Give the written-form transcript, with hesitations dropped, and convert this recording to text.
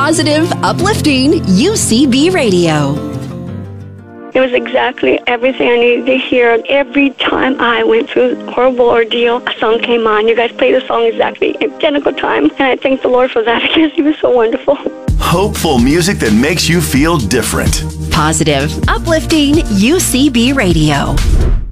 positive, uplifting UCB Radio. It was exactly everything I needed to hear. Every time I went through a horrible ordeal, a song came on. You guys played the song exactly identical time. And I thank the Lord for that because he was so wonderful. Hopeful music that makes you feel different. Positive, uplifting UCB Radio.